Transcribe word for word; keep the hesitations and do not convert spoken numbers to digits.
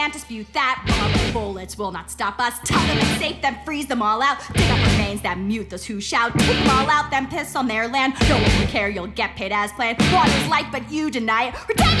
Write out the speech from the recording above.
Can't dispute that. Rubber bullets will not stop us. Tell them it's safe, then freeze them all out. Dig up remains, then mute those who shout. Take them all out, then piss on their land. No one will care, you'll get paid as planned. Water's life, but you deny it. We're taking